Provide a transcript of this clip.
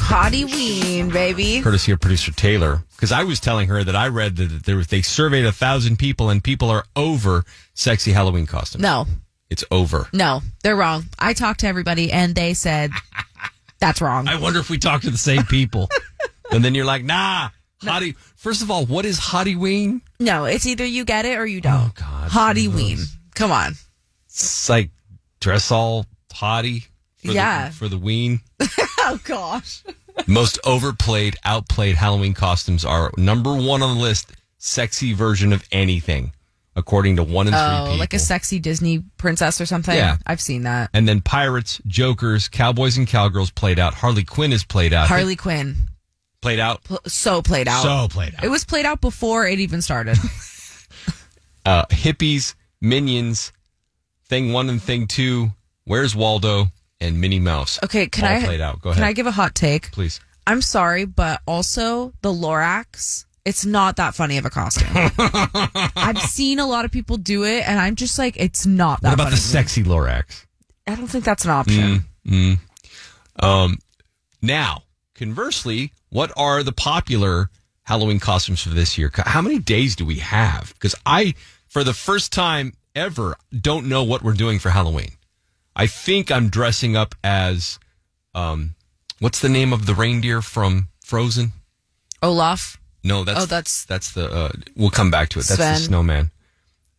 Halloween, baby. Courtesy of producer Taylor. Because I was telling her that I read that they surveyed 1,000 people and people are over sexy Halloween costumes. No. It's over. No, they're wrong. I talked to everybody and they said that's wrong. I wonder if we talk to the same people. And then you're like, nah. Hottie. First of all, what is Hottyween? No, it's either you get it or you don't. Oh, God. Hottyween. Come on. It's like dress all hottie for the ween. Oh, gosh. Most overplayed, outplayed Halloween costumes are number one on the list, sexy version of anything, according to 1 in 3 people. Like a sexy Disney princess or something? Yeah. I've seen that. And then pirates, jokers, cowboys and cowgirls played out. Harley Quinn is played out. Harley Quinn. Played out? So played out. So played out. It was played out before it even started. Hippies, Minions, Thing 1 and Thing 2, Where's Waldo, and Minnie Mouse. Okay, all played out. Go ahead. Can I give a hot take? Please. I'm sorry, but also the Lorax, it's not that funny of a costume. I've seen a lot of people do it, and I'm just like, it's not that funny. What about the sexy Lorax? I don't think that's an option. Now, conversely, what are the popular Halloween costumes for this year? How many days do we have? Because I, for the first time ever, don't know what we're doing for Halloween. I think I'm dressing up as, what's the name of the reindeer from Frozen? Olaf? No, that's the, we'll come back to it. That's Sven. the snowman.